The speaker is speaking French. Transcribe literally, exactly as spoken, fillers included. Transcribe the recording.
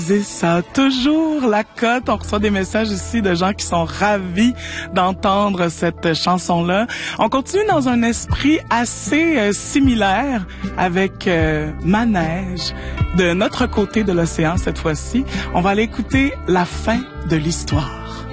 Ça a toujours la cote. On reçoit des messages ici de gens qui sont ravis d'entendre cette chanson-là. On continue dans un esprit assez euh, similaire avec euh, Manège, de notre côté de l'océan cette fois-ci. On va aller écouter La fin de l'histoire.